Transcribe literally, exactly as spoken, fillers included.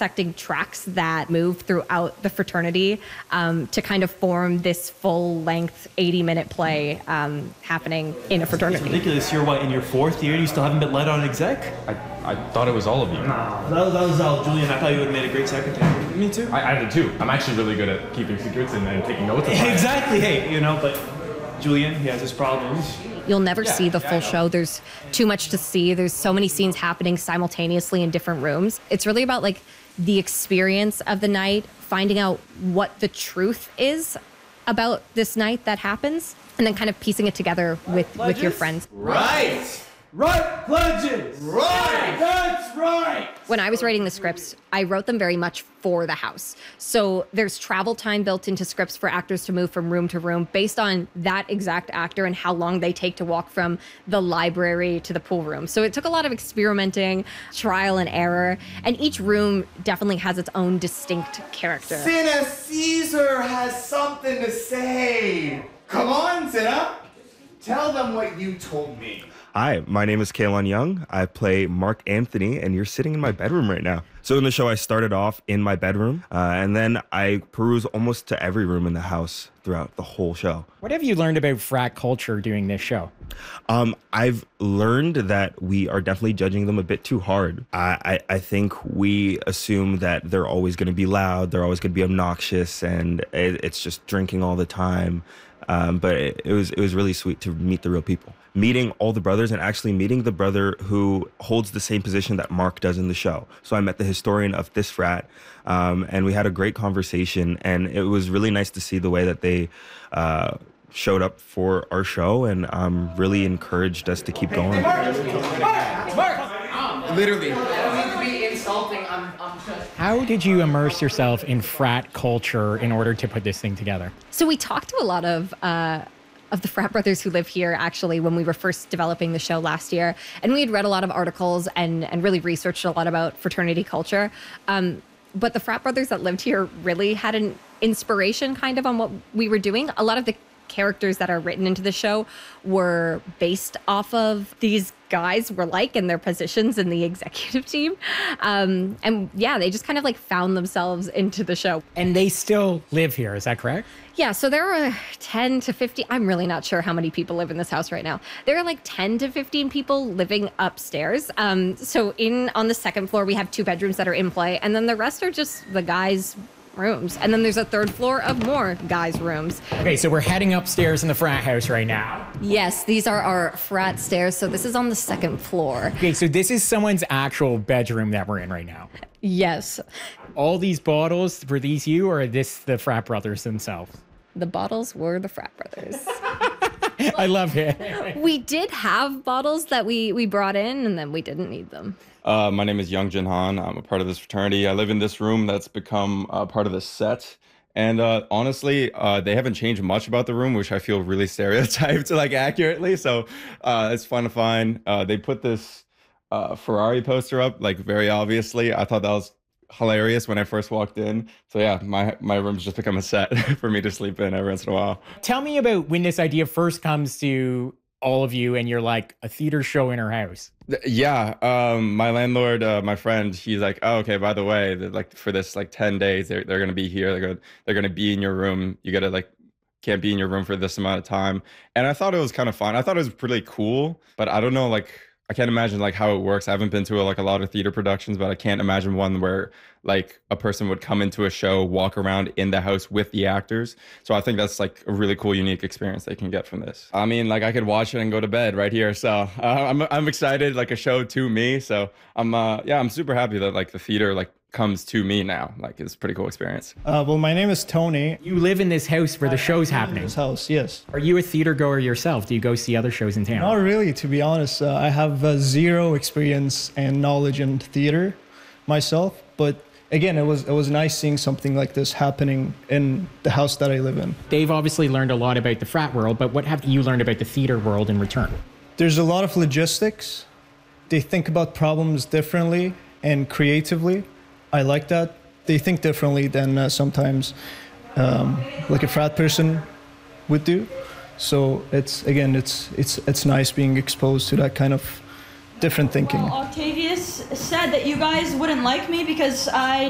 intersecting tracks that move throughout the fraternity um, to kind of form this full-length eighty-minute play um, happening in a fraternity. It's ridiculous. You're what, in your fourth year and you still haven't been let on exec? I, I thought it was all of you. No, that was, that was all Julian. I thought you would have made a great secretary. Me too. I, I did too. I'm actually really good at keeping secrets and, and taking notes. Exactly. Hey, you know, but Julian, he has his problems. You'll never Yeah, see the yeah, full I know. show. There's too much to see. There's so many scenes happening simultaneously in different rooms. It's really about like the experience of the night, finding out what the truth is about this night that happens, and then kind of piecing it together with, with your friends. Right! Right, pledges! Right! That's right! When I was writing the scripts, I wrote them very much for the house. So there's travel time built into scripts for actors to move from room to room based on that exact actor and how long they take to walk from the library to the pool room. So it took a lot of experimenting, trial and error, and each room definitely has its own distinct character. Cinna Caesar has something to say. Come on, Cinna. Tell them what you told me. Hi, my name is Kaylon Young. I play Mark Anthony, and you're sitting in my bedroom right now. So in the show, I started off in my bedroom, uh, and then I peruse almost to every room in the house throughout the whole show. What have you learned about frat culture doing this show? Um, I've learned that we are definitely judging them a bit too hard. I, I, I think we assume that they're always going to be loud, they're always going to be obnoxious, and it, it's just drinking all the time. Um, but it, it was it was really sweet to meet the real people. Meeting all the brothers and actually meeting the brother who holds the same position that Mark does in the show. So I met the historian of this frat, um, and we had a great conversation. And it was really nice to see the way that they uh, showed up for our show, and um, really encouraged us to keep going. Mark! Mark! Literally. How did you immerse yourself in frat culture in order to put this thing together? So we talked to a lot of uh, of the frat brothers who live here, actually, when we were first developing the show last year. And we had read a lot of articles and, and really researched a lot about fraternity culture. Um, but the frat brothers that lived here really had an inspiration kind of on what we were doing. A lot of the characters that are written into the show were based off of these guys were like in their positions in the executive team. Um, and yeah, they just kind of like found themselves into the show. And they still live here, is that correct? Yeah, so there are ten to fifteen, I'm really not sure how many people live in this house right now. There are like ten to fifteen people living upstairs. Um, so in on the second floor, we have two bedrooms that are in play, and then the rest are just the guys' rooms. And then there's a third floor of more guys' rooms. Okay, so we're heading upstairs in the frat house right now. Yes, these are our frat stairs, so this is on the second floor. Okay, so this is someone's actual bedroom that we're in right now. Yes, All these bottles, were these you or are this the frat brothers themselves? the bottles were the frat brothers. I love it. We did have bottles that we, we brought in, and then we didn't need them. Uh, my name is Young Jin Han. I'm a part of this fraternity. I live in this room that's become uh, part of the set. And uh, honestly, uh, they haven't changed much about the room, which I feel really stereotyped like accurately. So uh, it's fun to find. Uh, they put this uh, Ferrari poster up, like very obviously. I thought that was hilarious when I first walked in. So yeah, my my room's just become a set for me to sleep in every once in a while. Tell me about when this idea first comes to all of you and you're like, a theater show in our house. Yeah, um, my landlord, uh, my friend, he's like, oh, okay, by the way, that like for this like ten days, they're they're gonna be here. They're gonna they're gonna be in your room. You gotta like can't be in your room for this amount of time. And I thought it was kind of fun. I thought it was pretty cool, but I don't know, like I can't imagine like how it works. I haven't been to like a lot of theater productions, but I can't imagine one where like a person would come into a show, walk around in the house with the actors. So I think that's like a really cool, unique experience they can get from this. I mean, like I could watch it and go to bed right here. So uh, I'm I'm excited, like a show to me. So I'm uh yeah, I'm super happy that like the theater like comes to me now. Like it's a pretty cool experience. Uh, well, my name is Tony. You live in this house where the show's happening. This house, yes. Are you a theater goer yourself? Do you go see other shows in town? Not really, to be honest. Uh, I have uh, zero experience and knowledge in theater myself, but again, it was it was nice seeing something like this happening in the house that I live in. They've obviously learned a lot about the frat world, but what have you learned about the theater world in return? There's a lot of logistics. They think about problems differently and creatively. I like that. They think differently than uh, sometimes um, like a frat person would do. So it's again, it's it's it's nice being exposed to that kind of different thinking. Well, Octavius said that you guys wouldn't like me because I